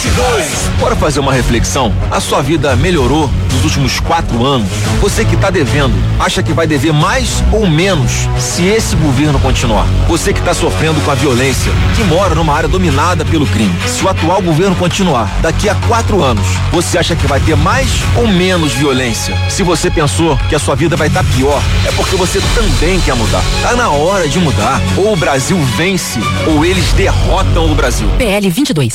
22. Bora fazer uma reflexão? A sua vida melhorou nos últimos 4 anos? Você que está devendo, acha que vai dever mais ou menos se esse governo continuar? Você que está sofrendo com a violência, que mora numa área dominada pelo crime, se o atual governo continuar, daqui a 4 anos, você acha que vai ter mais ou menos violência? Se você pensou que a sua vida vai estar pior, é porque você também quer mudar. Tá na hora de mudar. Ou o Brasil vence, ou eles derrotam o Brasil. PL 22.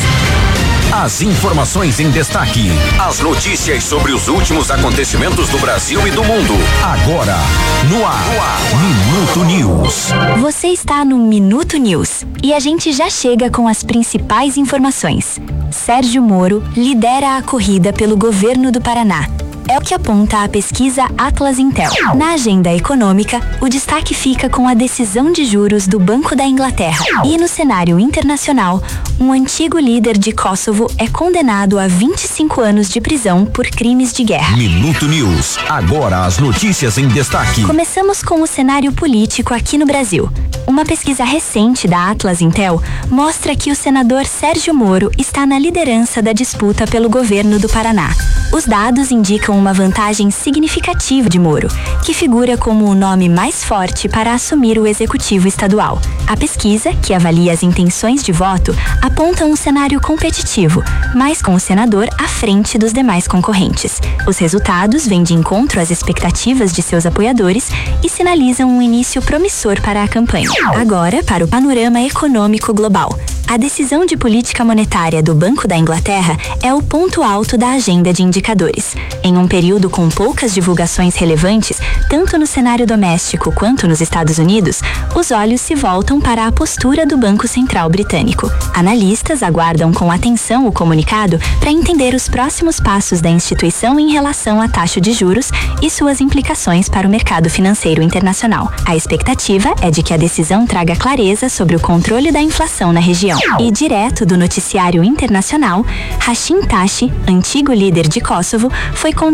As informações em destaque. As notícias sobre os últimos acontecimentos do Brasil e do mundo. Agora, no ar. Minuto News. Você está no Minuto News e a gente já chega com as principais informações. Sérgio Moro lidera a corrida pelo governo do Paraná. É o que aponta a pesquisa Atlas Intel. Na agenda econômica, o destaque fica com a decisão de juros do Banco da Inglaterra. E no cenário internacional, um antigo líder de Kosovo é condenado a 25 anos de prisão por crimes de guerra. Minuto News. Agora as notícias em destaque. Começamos com o cenário político aqui no Brasil. Uma pesquisa recente da Atlas Intel mostra que o senador Sérgio Moro está na liderança da disputa pelo governo do Paraná. Os dados indicam uma vantagem significativa de Moro, que figura como o nome mais forte para assumir o executivo estadual. A pesquisa, que avalia as intenções de voto, aponta um cenário competitivo, mas com o senador à frente dos demais concorrentes. Os resultados vêm de encontro às expectativas de seus apoiadores e sinalizam um início promissor para a campanha. Agora, para o panorama econômico global. A decisão de política monetária do Banco da Inglaterra é o ponto alto da agenda de indicadores. Em um período com poucas divulgações relevantes, tanto no cenário doméstico quanto nos Estados Unidos, os olhos se voltam para a postura do Banco Central Britânico. Analistas aguardam com atenção o comunicado para entender os próximos passos da instituição em relação à taxa de juros e suas implicações para o mercado financeiro internacional. A expectativa é de que a decisão traga clareza sobre o controle da inflação na região. E direto do noticiário internacional, Hashim Thaçi, antigo líder de Kosovo, foi condenado